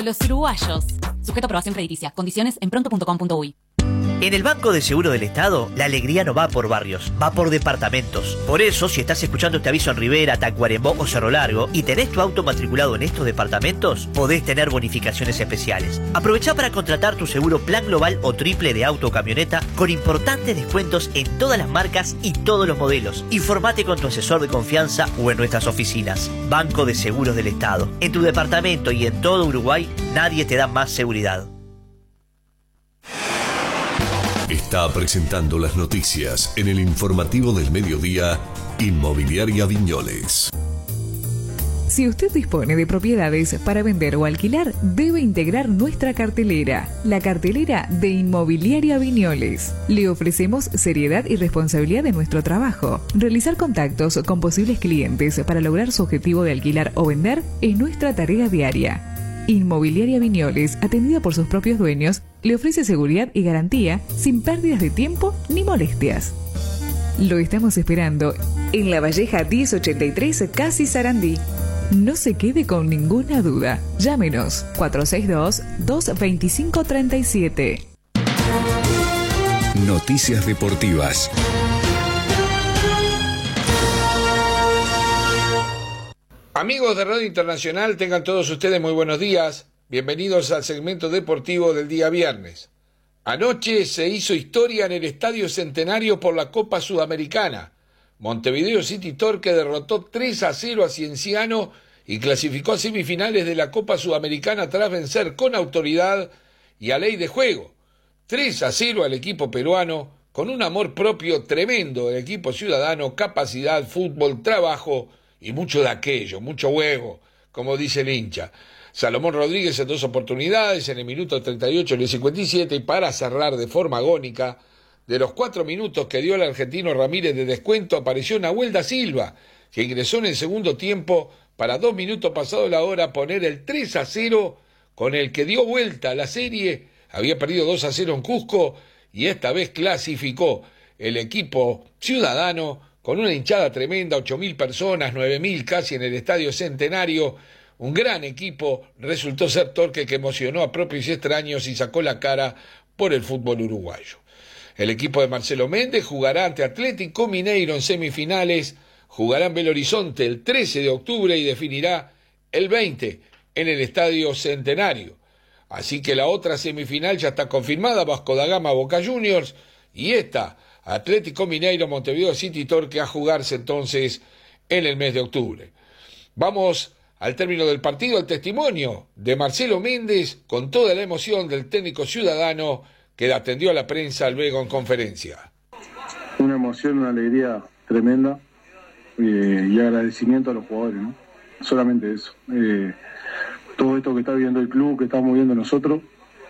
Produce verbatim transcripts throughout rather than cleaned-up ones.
Los uruguayos. Sujeto a aprobación crediticia. Condiciones en pronto punto com punto uy. En el Banco de Seguro del Estado, la alegría no va por barrios, va por departamentos. Por eso, si estás escuchando este aviso en Rivera, Tacuarembó o Cerro Largo y tenés tu auto matriculado en estos departamentos, podés tener bonificaciones especiales. Aprovechá para contratar tu seguro plan global o triple de auto o camioneta con importantes descuentos en todas las marcas y todos los modelos. Informate con tu asesor de confianza o en nuestras oficinas. Banco de Seguros del Estado. En tu departamento y en todo Uruguay, nadie te da más seguridad. Está presentando las noticias en el informativo del mediodía, Inmobiliaria Viñoles. Si usted dispone de propiedades para vender o alquilar, debe integrar nuestra cartelera, la cartelera de Inmobiliaria Viñoles. Le ofrecemos seriedad y responsabilidad en nuestro trabajo. Realizar contactos con posibles clientes para lograr su objetivo de alquilar o vender es nuestra tarea diaria. Inmobiliaria Viñoles, atendida por sus propios dueños, le ofrece seguridad y garantía sin pérdidas de tiempo ni molestias. Lo estamos esperando en La Valleja diez ochenta y tres, Casi Sarandí. No se quede con ninguna duda. Llámenos cuatro seis dos, dos dos cinco, tres siete. Noticias deportivas. Amigos de Radio Internacional, tengan todos ustedes muy buenos días. Bienvenidos al segmento deportivo del día viernes. Anoche se hizo historia en el Estadio Centenario por la Copa Sudamericana. Montevideo City Torque derrotó tres a cero a Cienciano y clasificó a semifinales de la Copa Sudamericana tras vencer con autoridad y a ley de juego. tres a cero al equipo peruano, con un amor propio tremendo del equipo ciudadano, capacidad, fútbol, trabajo y mucho de aquello, mucho huevo, como dice el hincha. Salomón Rodríguez en dos oportunidades, en el minuto treinta y ocho y el cincuenta y siete, y para cerrar de forma agónica, de los cuatro minutos que dio el argentino Ramírez de descuento, apareció Nahuel da Silva, que ingresó en el segundo tiempo para dos minutos pasado la hora poner el tres a cero, con el que dio vuelta a la serie. Había perdido dos a cero en Cusco, y esta vez clasificó el equipo ciudadano, con una hinchada tremenda, ocho mil personas, nueve mil casi en el Estadio Centenario. Un gran equipo resultó ser Torque, que emocionó a propios y extraños y sacó la cara por el fútbol uruguayo. El equipo de Marcelo Méndez jugará ante Atlético Mineiro en semifinales, jugará en Belo Horizonte el trece de octubre y definirá el veinte en el Estadio Centenario. Así que la otra semifinal ya está confirmada, Vasco da Gama Boca Juniors, y esta, Atlético Mineiro Montevideo City Torque, a jugarse entonces en el mes de octubre. Vamos al término del partido, el testimonio de Marcelo Méndez con toda la emoción del técnico ciudadano que atendió a la prensa luego en conferencia. Una emoción, una alegría tremenda eh, y agradecimiento a los jugadores, ¿no? Solamente eso. Eh, todo esto que está viviendo el club, que estamos viviendo nosotros,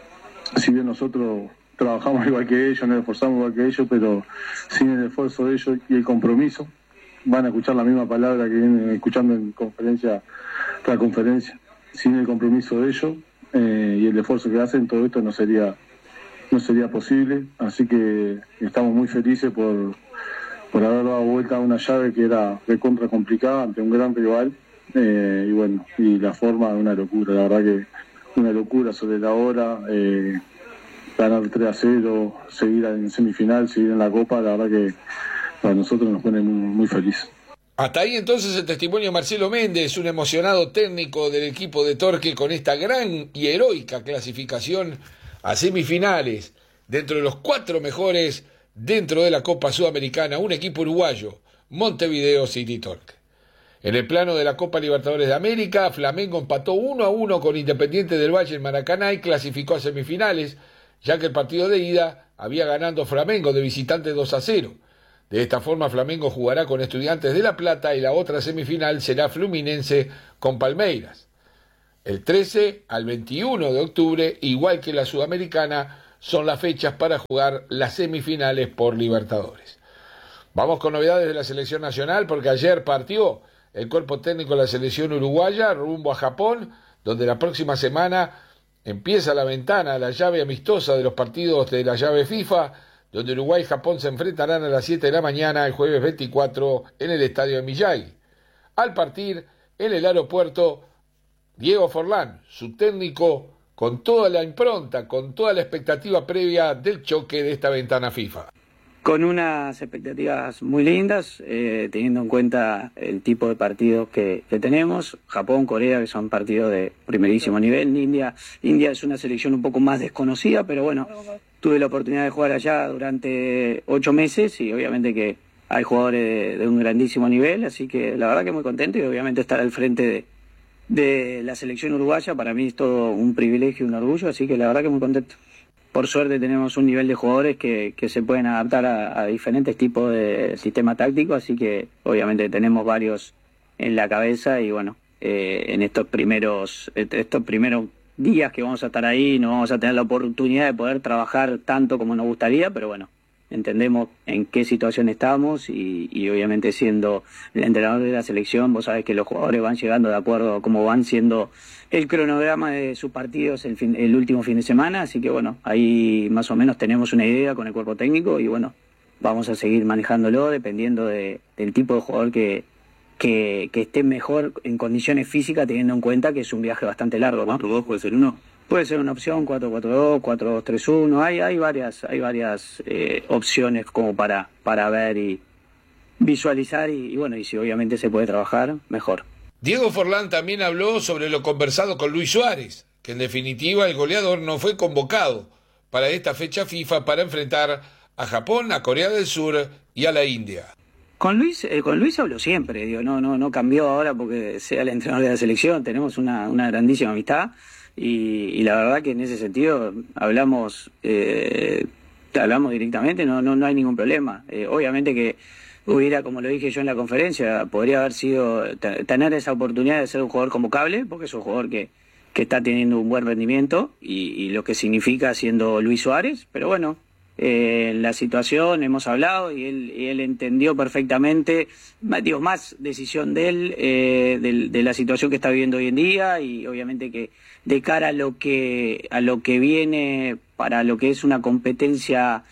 si bien nosotros trabajamos igual que ellos, nos esforzamos igual que ellos, pero sin el esfuerzo de ellos y el compromiso, van a escuchar la misma palabra que vienen escuchando en conferencia tras conferencia. Sin el compromiso de ellos eh, y el esfuerzo que hacen, todo esto no sería no sería posible. Así que estamos muy felices por, por haber dado vuelta a una llave que era recontra complicada ante un gran rival. Eh, y bueno, y la forma de una locura, la verdad que una locura sobre la hora. Eh, ganar tres a cero, seguir en semifinal, seguir en la Copa, la verdad que para nosotros nos pone muy, muy felices. Hasta ahí entonces el testimonio de Marcelo Méndez, un emocionado técnico del equipo de Torque con esta gran y heroica clasificación a semifinales, dentro de los cuatro mejores dentro de la Copa Sudamericana, un equipo uruguayo, Montevideo City Torque. En el plano de la Copa Libertadores de América, Flamengo empató uno a uno con Independiente del Valle en Maracaná y clasificó a semifinales, ya que el partido de ida había ganado Flamengo de visitante dos a cero. De esta forma, Flamengo jugará con Estudiantes de La Plata y la otra semifinal será Fluminense con Palmeiras. El trece al veintiuno de octubre, igual que la Sudamericana, son las fechas para jugar las semifinales por Libertadores. Vamos con novedades de la selección nacional, porque ayer partió el cuerpo técnico de la selección uruguaya rumbo a Japón, donde la próxima semana empieza la ventana, la llave amistosa de los partidos de la llave FIFA, donde Uruguay y Japón se enfrentarán a las siete de la mañana el jueves veinticuatro en el estadio de Miyagi. Al partir en el aeropuerto Diego Forlán, su técnico, con toda la impronta, con toda la expectativa previa del choque de esta ventana FIFA. Con unas expectativas muy lindas, eh, teniendo en cuenta el tipo de partidos que, que tenemos. Japón, Corea, que son partidos de primerísimo nivel. India, India es una selección un poco más desconocida, pero bueno, tuve la oportunidad de jugar allá durante ocho meses y obviamente que hay jugadores de, de un grandísimo nivel, así que la verdad que muy contento y obviamente estar al frente de, de la selección uruguaya para mí es todo un privilegio y un orgullo, así que la verdad que muy contento. Por suerte tenemos un nivel de jugadores que, que se pueden adaptar a, a diferentes tipos de sistema táctico, así que obviamente tenemos varios en la cabeza y bueno, eh, en estos primeros, estos primeros días que vamos a estar ahí no vamos a tener la oportunidad de poder trabajar tanto como nos gustaría, pero bueno, entendemos en qué situación estamos y, y obviamente siendo el entrenador de la selección, vos sabés que los jugadores van llegando de acuerdo a cómo van siendo el cronograma de sus partidos el, fin, el último fin de semana, así que bueno, ahí más o menos tenemos una idea con el cuerpo técnico y bueno, vamos a seguir manejándolo dependiendo de, del tipo de jugador que, que, que esté mejor en condiciones físicas, teniendo en cuenta que es un viaje bastante largo, ¿no? ¿cuatro dos puede ser uno? Puede ser una opción, cuatro cuatro dos, cuatro dos tres uno, hay, hay varias, hay varias eh, opciones como para, para ver y visualizar y, y bueno, y si obviamente se puede trabajar, mejor. Diego Forlán también habló sobre lo conversado con Luis Suárez, que en definitiva el goleador no fue convocado para esta fecha FIFA para enfrentar a Japón, a Corea del Sur y a la India. Con Luis, eh, con Luis hablo siempre, digo, no, no, no cambió ahora porque sea el entrenador de la selección, tenemos una, una grandísima amistad. Y, y la verdad que en ese sentido hablamos eh, hablamos directamente, no no no hay ningún problema. Eh, obviamente que hubiera, como lo dije yo en la conferencia, podría haber sido t- tener esa oportunidad de ser un jugador convocable, porque es un jugador que, que está teniendo un buen rendimiento y, y lo que significa siendo Luis Suárez, pero bueno, eh, la situación hemos hablado y él, y él entendió perfectamente, digo, más decisión de él, eh, de, de la situación que está viviendo hoy en día y obviamente que de cara a lo que a lo que viene para lo que es una competencia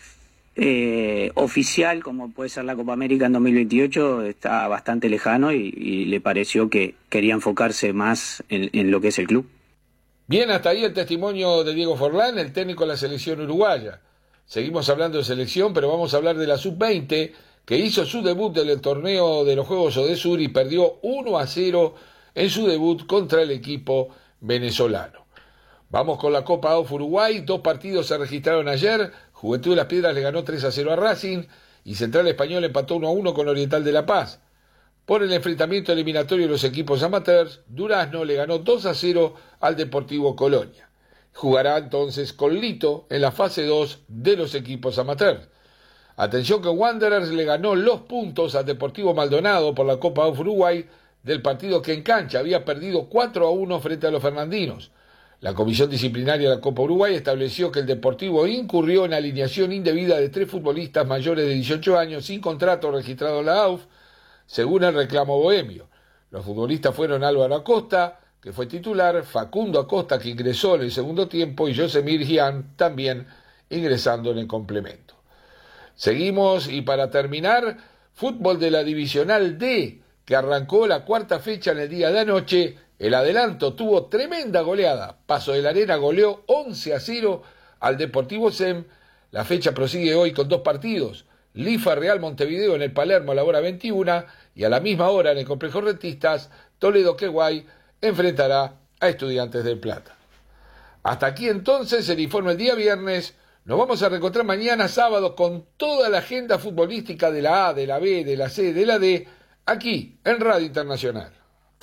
eh, oficial como puede ser la Copa América en dos mil veintiocho está bastante lejano y, y le pareció que quería enfocarse más en, en lo que es el club. Bien, hasta ahí el testimonio de Diego Forlán, el técnico de la selección uruguaya. Seguimos hablando de selección, pero vamos a hablar de la sub veinte, que hizo su debut en el torneo de los Juegos Odesur y perdió uno a cero en su debut contra el equipo venezolano. Vamos con la Copa A U F Uruguay, dos partidos se registraron ayer, Juventud de las Piedras le ganó tres a cero a Racing y Central Español empató uno a uno con Oriental de La Paz. Por el enfrentamiento eliminatorio de los equipos amateurs, Durazno le ganó dos a cero al Deportivo Colonia. Jugará entonces con Lito en la fase dos de los equipos amateurs. Atención que Wanderers le ganó los puntos al Deportivo Maldonado por la Copa A U F Uruguay del partido que en cancha había perdido cuatro a uno frente a los fernandinos. La Comisión Disciplinaria de la Copa Uruguay estableció que el Deportivo incurrió en alineación indebida de tres futbolistas mayores de dieciocho años sin contrato registrado en la A U F, según el reclamo bohemio. Los futbolistas fueron Álvaro Acosta, que fue titular, Facundo Acosta, que ingresó en el segundo tiempo, y Yosemir Gian, también ingresando en el complemento. Seguimos, y para terminar, fútbol de la Divisional D, que arrancó la cuarta fecha en el día de anoche. El adelanto tuvo tremenda goleada. Paso de la Arena goleó once a cero al Deportivo S E M. La fecha prosigue hoy con dos partidos. Lifa Real Montevideo en el Palermo a la hora veintiuna y a la misma hora en el Complejo Rentistas, Toledo Queguay enfrentará a Estudiantes del Plata. Hasta aquí entonces el informe el día viernes. Nos vamos a reencontrar mañana sábado con toda la agenda futbolística de la A, de la B, de la C, de la D, aquí en Radio Internacional.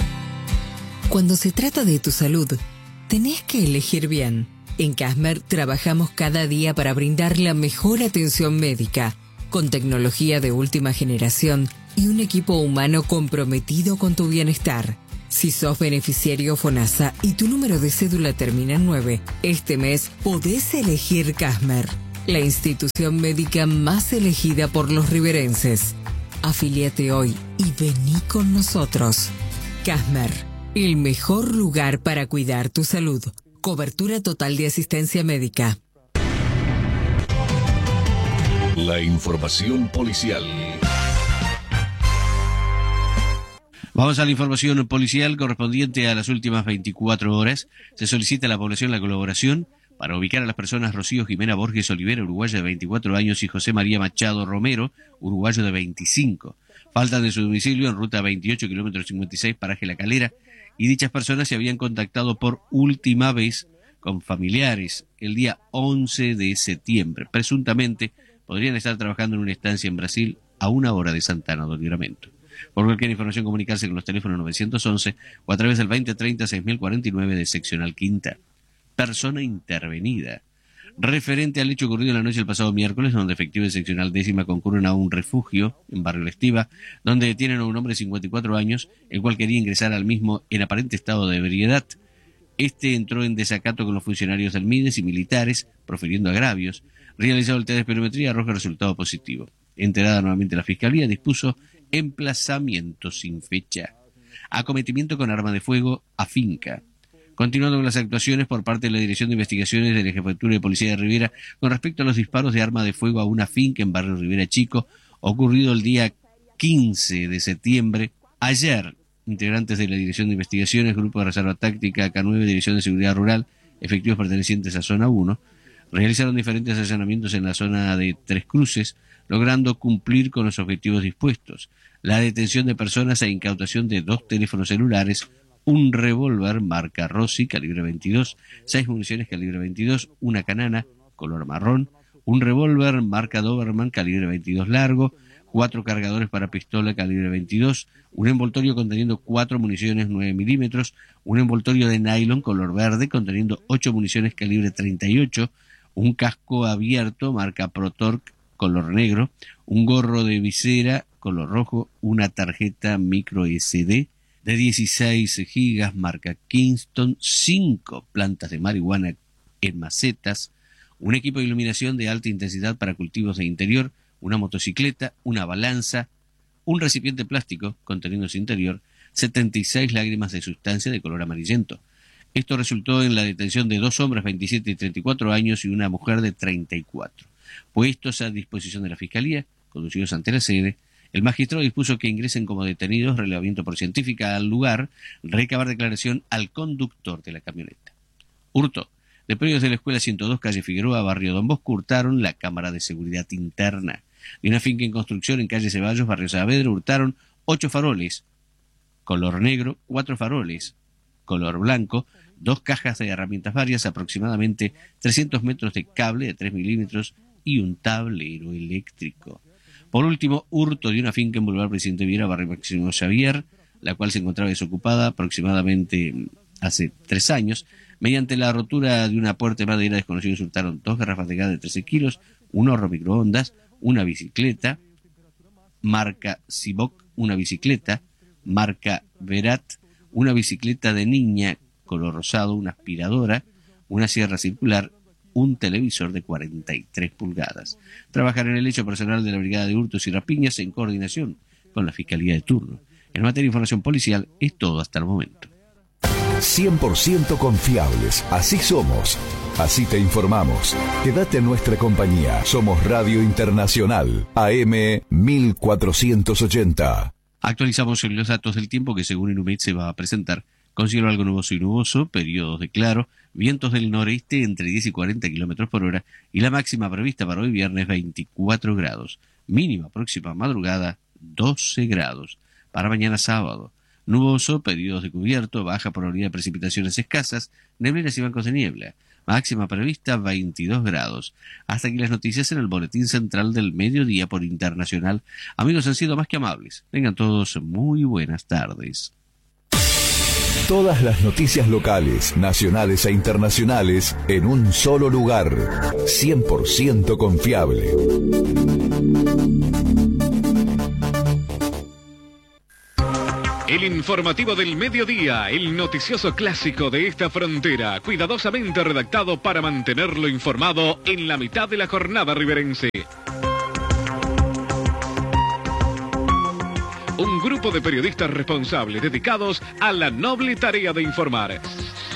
Cuando se trata de tu salud, tenés que elegir bien. En Casmer trabajamos cada día para brindar la mejor atención médica, con tecnología de última generación y un equipo humano comprometido con tu bienestar. Si sos beneficiario FONASA y tu número de cédula termina en nueve, este mes podés elegir Casmer, la institución médica más elegida por los riverenses. Afíliate hoy y vení con nosotros. Casmer, el mejor lugar para cuidar tu salud. Cobertura total de asistencia médica. La información policial. Vamos a la información policial correspondiente a las últimas veinticuatro horas. Se solicita a la población la colaboración para ubicar a las personas Rocío Jimena Borges Olivera, uruguaya de veinticuatro años, y José María Machado Romero, uruguayo de veinticinco. Faltan de su domicilio en ruta veintiocho, kilómetro cincuenta y seis, paraje La Calera, y dichas personas se habían contactado por última vez con familiares el día once de septiembre. Presuntamente podrían estar trabajando en una estancia en Brasil a una hora de Santana do Livramento. Por cualquier información, comunicarse con los teléfonos novecientos once o a través del veinte treinta seis mil cuarenta y nueve de seccional quinta. Persona intervenida. Referente al hecho ocurrido en la noche del pasado miércoles, donde efectivos de seccional décima concurren a un refugio en Barrio La Estiva, donde detienen a un hombre de cincuenta y cuatro años, el cual quería ingresar al mismo en aparente estado de ebriedad. Este entró en desacato con los funcionarios del MIDES y militares, profiriendo agravios. Realizado el test de espirometría, arroja resultado positivo. Enterada nuevamente la Fiscalía, dispuso emplazamiento sin fecha. Acometimiento con arma de fuego a finca. Continuando con las actuaciones por parte de la Dirección de Investigaciones de la Jefatura de Policía de Rivera con respecto a los disparos de arma de fuego a una finca en Barrio Rivera Chico, ocurrido el día quince de septiembre. Ayer, integrantes de la Dirección de Investigaciones, Grupo de Reserva Táctica, K nueve, Dirección de Seguridad Rural, efectivos pertenecientes a Zona uno, realizaron diferentes allanamientos en la zona de Tres Cruces, logrando cumplir con los objetivos dispuestos: la detención de personas e incautación de dos teléfonos celulares, un revólver marca Rossi, calibre veintidós, seis municiones calibre veintidós, una canana, color marrón, un revólver marca Doberman, calibre veintidós largo, cuatro cargadores para pistola calibre veintidós, un envoltorio conteniendo cuatro municiones nueve milímetros, un envoltorio de nylon color verde conteniendo ocho municiones calibre treinta y ocho, un casco abierto marca Protorque color negro, un gorro de visera color rojo, una tarjeta micro ese de de dieciséis gigas marca Kingston, cinco plantas de marihuana en macetas, un equipo de iluminación de alta intensidad para cultivos de interior, una motocicleta, una balanza, un recipiente plástico conteniendo su interior, setenta y seis lágrimas de sustancia de color amarillento. Esto resultó en la detención de dos hombres, veintisiete y treinta y cuatro años, y una mujer de treinta y cuatro. Puestos a disposición de la Fiscalía, conducidos ante la sede, el magistrado dispuso que ingresen como detenidos, relevamiento por científica al lugar, recabar declaración al conductor de la camioneta. Hurto. De predios de la Escuela ciento dos, calle Figueroa, barrio Don Bosco, hurtaron la cámara de seguridad interna. De una finca en construcción en calle Ceballos, barrio Saavedra, hurtaron ocho faroles, color negro, cuatro faroles, color blanco, dos cajas de herramientas varias, aproximadamente trescientos metros de cable de tres milímetros y un tablero eléctrico. Por último, hurto de una finca en Boulevard Presidente Viera, barrio Máximo Xavier, la cual se encontraba desocupada aproximadamente hace tres años. Mediante la rotura de una puerta de madera, desconocidos hurtaron dos garrafas de gas de trece kilos, un horno microondas, una bicicleta, marca Ciboc, una bicicleta, marca Verat, una bicicleta de niña color rosado, una aspiradora, una sierra circular, un televisor de cuarenta y tres pulgadas. Trabajar en el hecho personal de la Brigada de Hurtos y Rapiñas en coordinación con la Fiscalía de turno. En materia de información policial es todo hasta el momento. cien por ciento confiables, así somos, así te informamos. Quédate en nuestra compañía. Somos Radio Internacional, A M mil cuatrocientos ochenta. Actualizamos los datos del tiempo que según Inumet se va a presentar con cielo algo nuboso y nuboso, periodos de claro, vientos del noreste entre diez y cuarenta kilómetros por hora y la máxima prevista para hoy viernes veinticuatro grados, mínima próxima madrugada doce grados. Para mañana sábado, nuboso, periodos de cubierto, baja probabilidad de precipitaciones escasas, nebleras y bancos de niebla, máxima prevista veintidós grados. Hasta aquí las noticias en el Boletín Central del Mediodía por Internacional. Amigos, han sido más que amables. Tengan todos muy buenas tardes. Todas las noticias locales, nacionales e internacionales en un solo lugar. cien por ciento confiable. El informativo del mediodía, el noticioso clásico de esta frontera, cuidadosamente redactado para mantenerlo informado en la mitad de la jornada riverense. Un grupo de periodistas responsables dedicados a la noble tarea de informar.